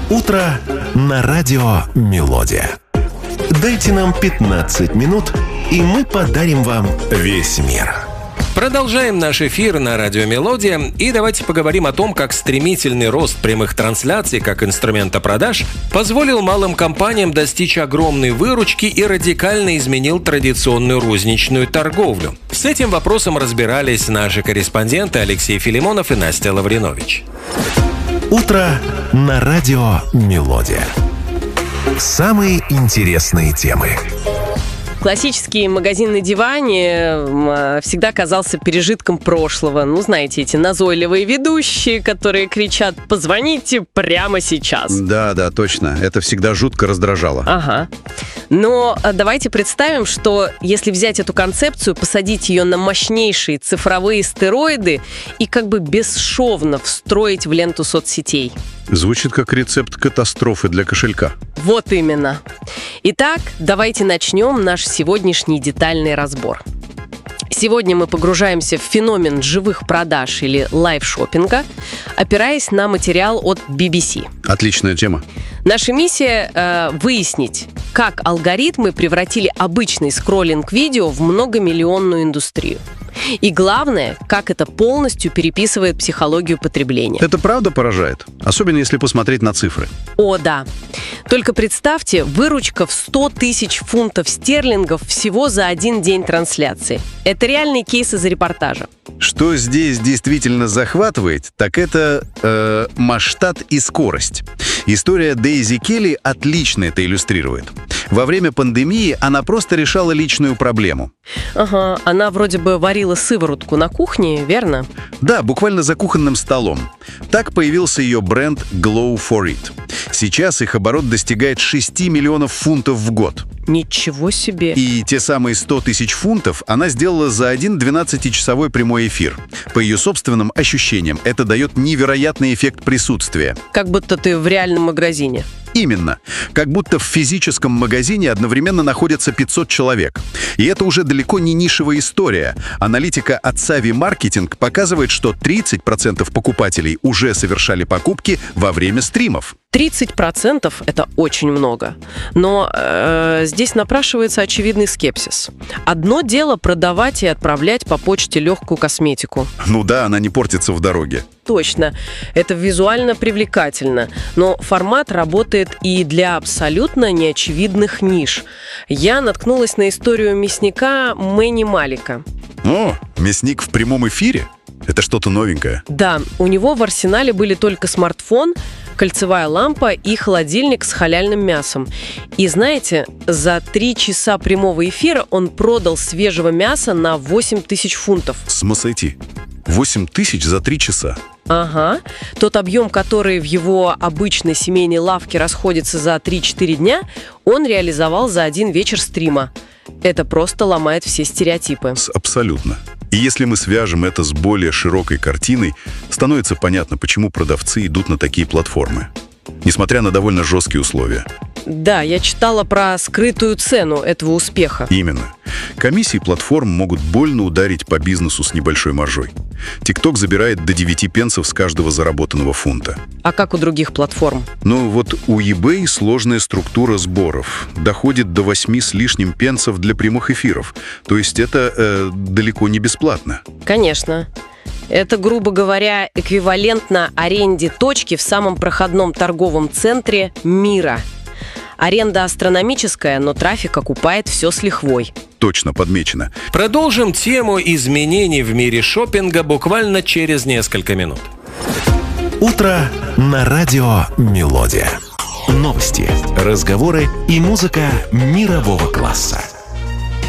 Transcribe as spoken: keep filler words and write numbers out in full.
Утро на радио «Мелодия». Дайте нам пятнадцать минут, и мы подарим вам весь мир. Продолжаем наш эфир на радио «Мелодия». И давайте поговорим о том, как стремительный рост прямых трансляций как инструмента продаж позволил малым компаниям достичь огромной выручки и радикально изменил традиционную розничную торговлю. С этим вопросом разбирались наши корреспонденты Алексей Филимонов и Настя Лавринович. Утро на радио «Мелодия». Самые интересные темы. Классический магазин на диване всегда казался пережитком прошлого. Ну, знаете, эти назойливые ведущие, которые кричат: «Позвоните прямо сейчас». Да, да, точно. Это всегда жутко раздражало. Ага. Но давайте представим, что если взять эту концепцию, посадить ее на мощнейшие цифровые стероиды и как бы бесшовно встроить в ленту соцсетей. Звучит как рецепт катастрофы для кошелька. Вот именно. Итак, давайте начнем наш сегодняшний детальный разбор. Сегодня мы погружаемся в феномен живых продаж или лайв-шоппинга, опираясь на материал от би би си. Отличная тема. Наша миссия э, – выяснить, как алгоритмы превратили обычный скроллинг видео в многомиллионную индустрию. И главное, как это полностью переписывает психологию потребления. Это правда поражает, особенно если посмотреть на цифры. О, да. Только представьте, выручка в сто тысяч фунтов стерлингов всего за один день трансляции. Это реальный кейс из репортажа. Что здесь действительно захватывает, так это э, масштаб и скорость. История Дейзи Келли отлично это иллюстрирует. Во время пандемии она просто решала личную проблему. Ага, она вроде бы варила сыворотку на кухне, верно? Да, буквально за кухонным столом. Так появился ее бренд Glow for It. Сейчас их оборот достигает шесть миллионов фунтов в год. Ничего себе! И те самые сто тысяч фунтов она сделала за один двенадцатичасовой прямой эфир. По ее собственным ощущениям, это дает невероятный эффект присутствия. Как будто ты в реальном магазине. Именно. Как будто в физическом магазине одновременно находятся пятьсот человек. И это уже далеко не нишевая история. Аналитика от Savvy Marketing показывает, что тридцать процентов покупателей уже совершали покупки во время стримов. тридцать процентов – это очень много. Но э, здесь напрашивается очевидный скепсис. Одно дело продавать и отправлять по почте легкую косметику. Ну да, она не портится в дороге. Точно. Это визуально привлекательно. Но формат работает и для абсолютно неочевидных ниш. Я наткнулась на историю мясника Мэнни Малика. О, мясник в прямом эфире? Это что-то новенькое. Да, у него в арсенале были только смартфон, кольцевая лампа и холодильник с халяльным мясом. И знаете, за три часа прямого эфира он продал свежего мяса на восемь тысяч фунтов. С ума сойти. восемь тысяч за три часа. Ага. Тот объем, который в его обычной семейной лавке расходится за три-четыре дня, он реализовал за один вечер стрима. Это просто ломает все стереотипы. Абсолютно. И если мы свяжем это с более широкой картиной, становится понятно, почему продавцы идут на такие платформы, несмотря на довольно жесткие условия. Да, я читала про скрытую цену этого успеха. Именно. Комиссии платформ могут больно ударить по бизнесу с небольшой маржой. TikTok забирает до девяти пенсов с каждого заработанного фунта. А как у других платформ? Ну вот у eBay сложная структура сборов. Доходит до восьми с лишним пенсов для прямых эфиров. То есть это э, далеко не бесплатно. Конечно. Это, грубо говоря, эквивалентно аренде точки в самом проходном торговом центре мира. Аренда астрономическая, но трафик окупает все с лихвой. Точно подмечено. Продолжим тему изменений в мире шопинга буквально через несколько минут. Утро на радио «Мелодия». Новости, разговоры и музыка мирового класса.